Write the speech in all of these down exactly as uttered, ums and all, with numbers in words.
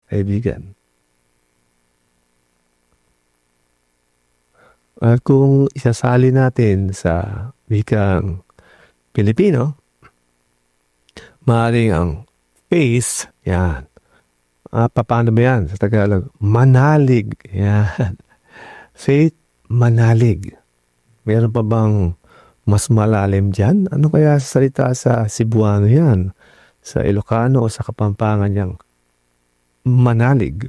kaibigan. At kung isasali natin sa wikang Pilipino, maaaring ang faith, yan. Ah, paano ba yan sa Tagalog? Manalig, yan. Faith, manalig. Meron pa bang mas malalim dyan? Ano kaya salita sa Cebuano yan? Sa Ilocano o sa Kapampangan yang manalig?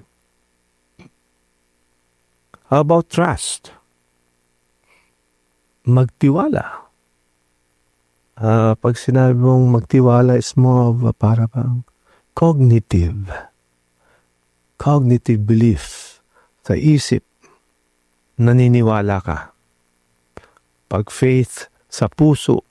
How about trust? Magtiwala. Uh, pag sinabi mong magtiwala is more of a para bang cognitive. Cognitive belief. Sa isip, naniniwala ka. Pag faith, sa puso,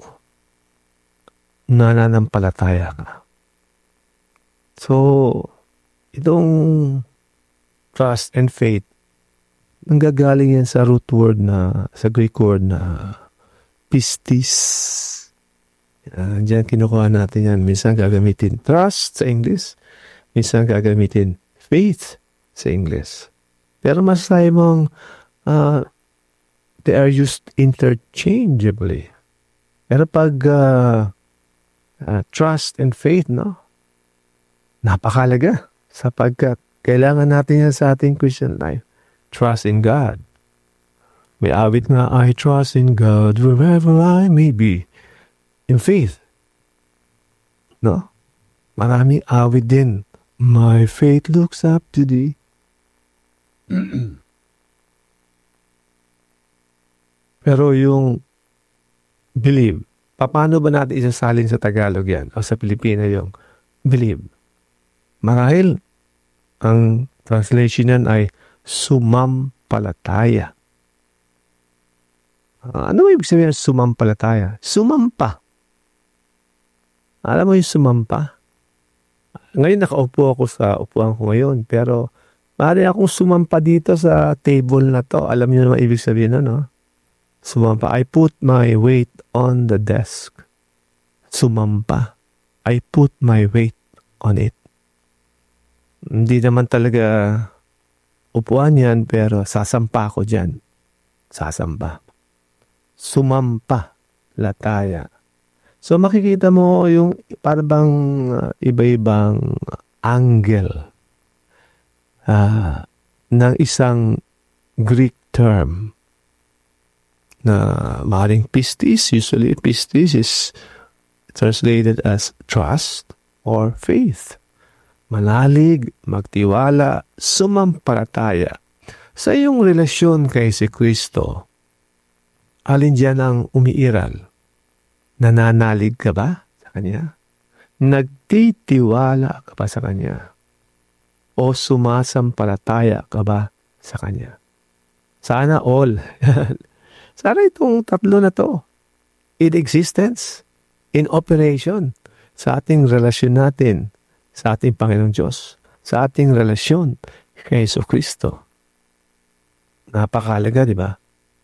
nananampalataya ka. So, itong trust and faith, nanggagaling yan sa root word na, sa Greek word na pistis. Uh, diyan kinukuha natin yan. Minsan gagamitin trust sa English, minsan gagamitin faith sa English. Pero masasabi mong uh, they are used interchangeably. Pero pag uh, uh, trust and faith, no? Napakalaga sapagkat kailangan natin yan sa ating Christian life. Trust in God. May awit nga, I trust in God wherever I may be. In faith. No? Maraming awit din. My faith looks up to thee. Pero yung believe, paano ba natin isasalin sa Tagalog yan? O sa Pilipino yung believe? Marahil, ang translation yan ay sumampalataya. Uh, ano ibig sabihin ng sumampalataya? Sumampa. Alam mo yung sumampa? Ngayon nakaupo ako sa upuan ko ngayon, pero maaari akong sumampa dito sa table na to. Alam niyo naman ibig sabihin na, no? Sumampa. I put my weight on the desk. Sumampa. I put my weight on it. Hindi naman talaga upuan yan, pero sasampa ko dyan. Sasampa. Sumampa. Lataya. So makikita mo yung parang uh, iba-ibang angle uh, ng isang Greek term na maaaring pistis. Usually pistis is translated as trust or faith. Manalig, magtiwala, sumampalataya. Sa iyong relasyon kay si Kristo, alin diyan ang umiiral? Nananalig ka ba sa Kanya? Nagtitiwala ka ba sa Kanya? O sumasampalataya ka ba sa Kanya? Sana all. Sana itong tatlo na to. In existence, in operation, sa ating relasyon natin, sa ating Panginoong Diyos, sa ating relasyon kay Yesu Kristo. Napakalaga, di ba?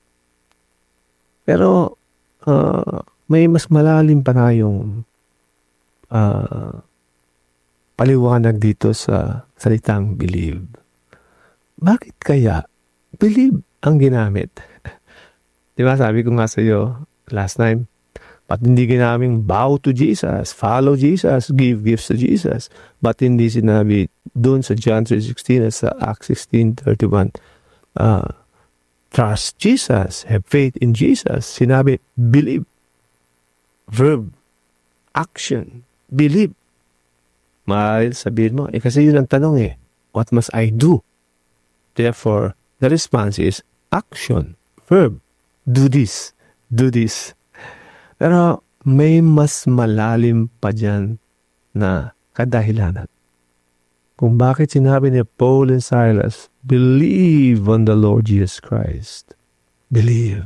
Pero, uh, may mas malalim pa na yung uh, paliwanag dito sa salitang believe. Bakit kaya believe ang ginamit? Di ba sabi ko nga sa iyo last time, ba't hindi ginaming bow to Jesus, follow Jesus, give gifts to Jesus? Ba't hindi sinabi doon sa John three sixteen at sa Acts sixteen thirty-one, uh, trust Jesus, have faith in Jesus. Sinabi, believe. Verb, action, believe. Mahal sabihin mo, eh kasi yun ang tanong eh, what must I do? Therefore, the response is action, verb, do this, do this. Pero may mas malalim pa dyan na kadahilanan. Kung bakit sinabi ni Paul and Silas, believe on the Lord Jesus Christ. Believe.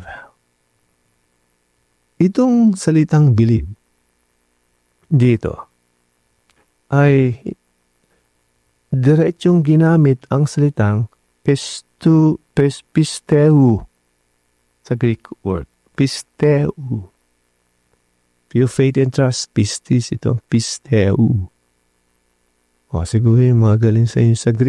Itong salitang believe dito ay diretsong ginamit ang salitang pistu, pis, pisteu sa Greek word. Pisteu. Your faith and trust, pistis ito, pisteu. O siguro yung mga galing sa inyo sa Greek.